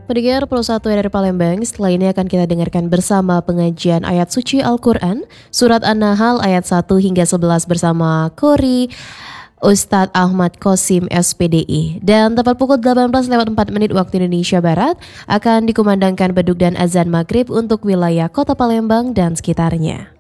Pendengar Pro 1 dari Palembang, setelah ini akan kita dengarkan bersama pengajian ayat suci Al-Quran, Surat An-Nahl ayat 1 hingga 11 bersama Qori Ustadz Ahmad Qasim SPDI. Dan tepat pukul 18:04 waktu Indonesia Barat akan dikumandangkan beduk dan azan maghrib untuk wilayah kota Palembang dan sekitarnya.